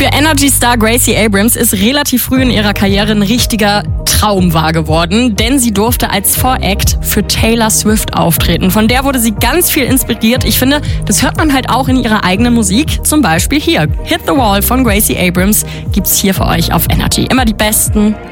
Für Energy-Star Gracie Abrams ist relativ früh in ihrer Karriere ein richtiger Traum wahr geworden, denn sie durfte als Voract für Taylor Swift auftreten. Von der wurde sie ganz viel inspiriert. Ich finde, das hört man halt auch in ihrer eigenen Musik. Zum Beispiel hier, Hit the Wall von Gracie Abrams gibt's hier für euch auf Energy. Immer die besten